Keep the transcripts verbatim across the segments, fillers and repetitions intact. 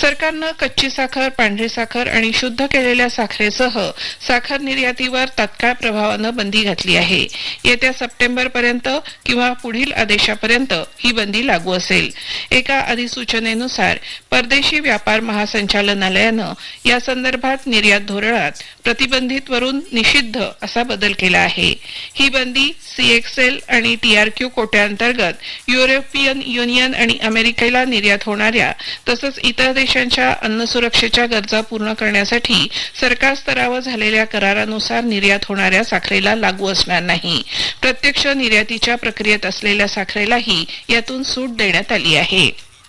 सरकारनं कच्ची साखर, पांढरी साखर आणि शुद्ध केलेल्या साखरेसह साखर निर्यातीवर तात्काळ प्रभावानं बंदी घातली आहे. येत्या सप्टेंबर पर्यंत किंवा पुढील आदेशापर्यंत ही बंदी लागू असेल. एका अधिसूचनेनुसार परदेशी व्यापार महासंचालनालयानं या संदर्भात निर्यात धोरणात प्रतिबंधित वरून निषिद्ध असा बदल केला आहे. ही बंदी सीएक्सएल आणि टीआरक्यू कोट्याअंतर्गत युरोपियन युनियन आणि अमेरिकेला निर्यात होणाऱ्या तसंच इतर देशांच्या अन्न सुरक्षेच्या गरजा पूर्ण करण्यासाठी सरकार स्तरावर झालेल्या करारानुसार निर्यात होणाऱ्या साखरेला लागू असणार नाही. प्रत्यक्ष निर्यातीच्या प्रक्रियेत असलेल्या साखरेलाही यातून सूट देण्यात आली आहे.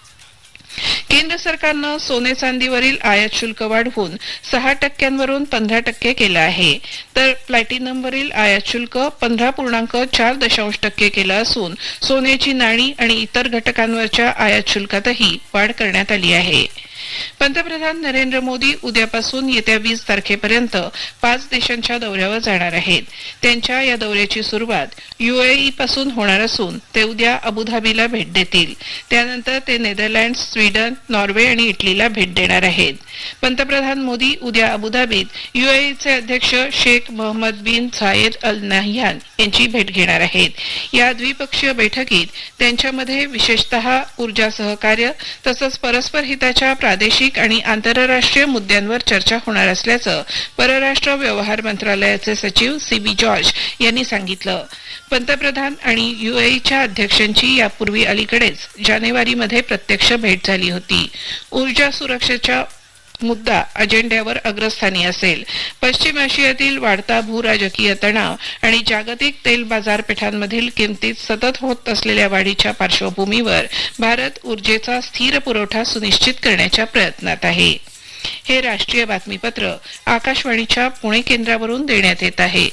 केंद्र सरकारनं सोने चांदीवरील आयात शुल्क वाढवून सहा टक्क्यांवरून पंधरा टक्के केलं आहे, तर प्लॅटिनमवरील आयात शुल्क पंधरा पूर्णांक चार दशांश टक्के केलं असून सोन्याची नाणी आणि इतर घटकांवरच्या आयात शुल्कातही वाढ करण्यात आली आहे. पंतप्रधान नरेंद्र मोदी उद्यापासून येत्या वीस तारखेपर्यंत पाच देशांच्या दौऱ्यावर जाणार आहेत. त्यांच्या या दौऱ्याची सुरुवात युएई पासून होणार असून ते उद्या अबुधाबीला भेट देतील. त्यानंतर ते नेदरलँड, स्वीडन, नॉर्वे आणि इटलीला भेट देणार आहेत. पंतप्रधान मोदी उद्या अबुधाबीत युएईचे अध्यक्ष शेख मोहम्मद बिन झायेद अल नाह्यान यांची भेट घेणार आहेत. या द्विपक्षीय बैठकीत त्यांच्यामध्ये विशेषतः ऊर्जा सहकार्य तसंच परस्पर हिताच्या प्रादेशिक आणि आंतरराष्ट्रीय मुद्द्यांवर चर्चा होणार असल्याचं परराष्ट्र व्यवहार मंत्रालयाचे सचिव सी बी जॉर्ज यांनी सांगितलं. पंतप्रधान आणि युएईच्या अध्यक्षांची यापूर्वी अलीकडेच जानेवारीमध्ये प्रत्यक्ष भेट झाली होती. ऊर्जा सुरक्षेच्या मुद्दा अजेंड्यावर अग्रस्थानी असेल. पश्चिम आशियातील वाढता भूराजकीय तणाव आणि जागतिक तेल बाजारपेठांमधील किमतीत सतत होत असलेल्या वाढीच्या पार्श्वभूमीवर भारत ऊर्जेचा स्थिर पुरवठा सुनिश्चित करण्याच्या प्रयत्नात आहे. हे राष्ट्रीय बातमीपत्र आकाशवाणीच्या पुणे केंद्रावरून देण्यात येत आहे.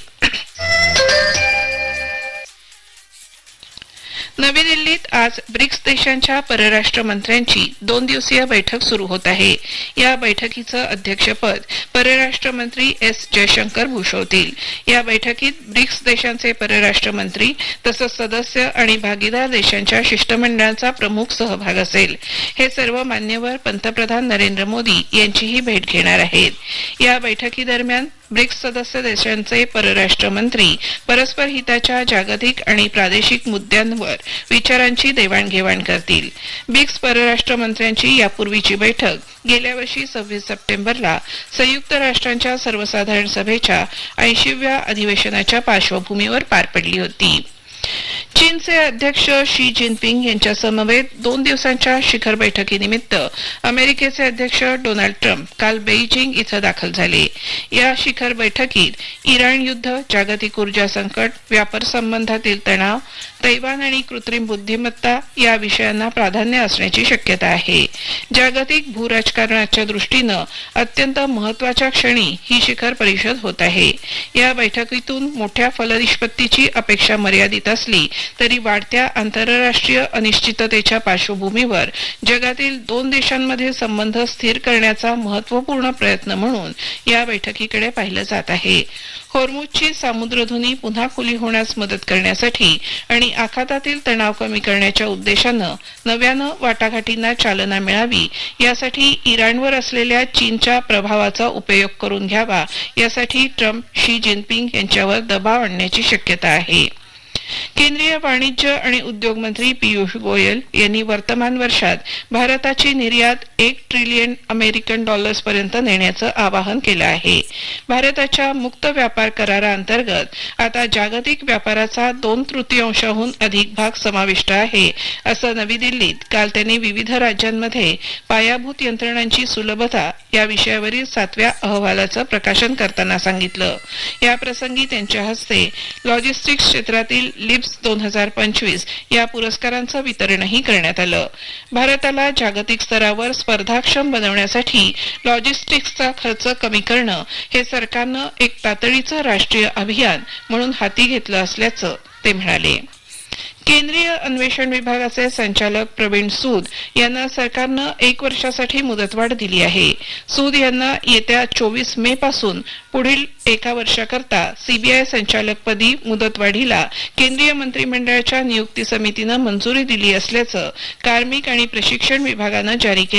नवी दिल्लीत आज ब्रिक्स देशांच्या परराष्ट्र मंत्र्यांची दोन दिवसीय बैठक सुरू होत आहे. या बैठकीचं अध्यक्षपद परराष्ट्र मंत्री एस जयशंकर भूषवतील. या बैठकीत ब्रिक्स देशांचे परराष्ट्र मंत्री तसंच सदस्य आणि भागीदार देशांच्या शिष्टमंडळाचा प्रमुख सहभाग असेल. हे सर्व मान्यवर पंतप्रधान नरेंद्र मोदी यांचीही भेट घेणार आहेत. या बैठकीदरम्यान ब्रिक्स सदस्य देशांचे परराष्ट्र मंत्री परस्पर हिताच्या जागतिक आणि प्रादेशिक मुद्द्यांवर विचारांची देवाणघेवाण करतील. ब्रिक्स परराष्ट्र मंत्र्यांची यापूर्वीची बैठक गेल्या वर्षी सव्वीस सप्टेंबरला संयुक्त राष्ट्रांच्या सर्वसाधारण सभेच्या ऐंशीव्या अधिवेशनाच्या पार्श्वभूमीवर पार पडली होती. चीनचे अध्यक्ष शी जिनपिंग यांच्या समवेत दोन दिवसांच्या शिखर बैठकीनिमित्त अमेरिकेचे अध्यक्ष डोनाल्ड ट्रम्प काल बेईजिंग इथं दाखल झाले. या शिखर बैठकीत इराण युद्ध, जागतिक ऊर्जा संकट, व्यापार संबंधातील तणाव, तैवान आणि कृत्रिम बुद्धिमत्ता या विषयांना प्राधान्य असण्याची शक्यता आहे. जागतिक भूराजकारणाच्या दृष्टीनं अत्यंत महत्वाच्या क्षणी ही शिखर परिषद होत आहे. या बैठकीतून मोठ्या फलनिष्पत्तीची अपेक्षा मर्यादित असली तरी वाढत्या आंतरराष्ट्रीय अनिश्चिततेच्या पार्श्वभूमीवर जगातील दोन देशांमध्ये संबंध स्थिर करण्याचा महत्वपूर्ण प्रयत्न म्हणून या बैठकीकडे पाहिलं जात आहे. होर्मुझची सामुद्रधुनी पुन्हा खुली होण्यास मदत करण्यासाठी आणि आखातातील तणाव कमी करण्याच्या उद्देशानं नव्यानं वाटाघाटींना चालना मिळावी यासाठी इराणवर असलेल्या चीनच्या प्रभावाचा उपयोग करून घ्यावा यासाठी ट्रम्प शी जिनपिंग यांच्यावर दबाव आणण्याची शक्यता आहे. केंद्रीय वाणिज्य आणि उद्योग मंत्री पियुष गोयल यांनी वर्तमान वर्षात भारताची निर्यात एक ट्रिलियन अमेरिकन डॉलर्स पर्यंत नेण्याचं आवाहन केलं आहे. भारताच्या मुक्त व्यापार कराराअंतर्गत आता जागतिक व्यापाराचा दोन तृतीयांशाहून अधिक भाग समाविष्ट आहे, असं नवी दिल्लीत काल त्यांनी विविध राज्यांमध्ये पायाभूत यंत्रणांची सुलभता या विषयावरील सातव्या अहवालाचं प्रकाशन करताना सांगितलं. या प्रसंगी त्यांच्या हस्ते लॉजिस्टिक्स क्षेत्रातील लिप्स दोन हजार पंचवीस या पुरस्कारांचं वितरणही करण्यात आलं. भारताला जागतिक स्तरावर स्पर्धाक्षम बनवण्यासाठी लॉजिस्टिक्सचा खर्च कमी करणं हे सरकारनं एक तातडीचं राष्ट्रीय अभियान म्हणून हाती घेतलं असल्याचं ते म्हणाले. केंद्रीय अन्वेषण विभागाचे संचालक प्रवीण सूद यांना सरकारनं एक वर्षासाठी मुदतवाढ दिली आहे. सूद यांना येत्या चोवीस मे पासून पुढील एका वर्षाकरता सीबीआय संचालकपदी मुदतवाढीला केंद्रीय मंत्रिमंडळाच्या नियुक्ती समितीनं मंजुरी दिली असल्याचं कार्मिक आणि प्रशिक्षण विभागानं जारी केलं